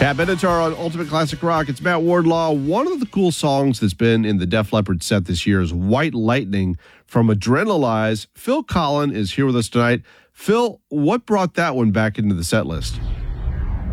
Pat Benatar on Ultimate Classic Rock. It's Matt Wardlaw. One of the cool songs that's been in the Def Leppard set this year is White Lightning from Adrenalize. Phil Collen is here with us tonight. Phil, what brought that one back into the set list?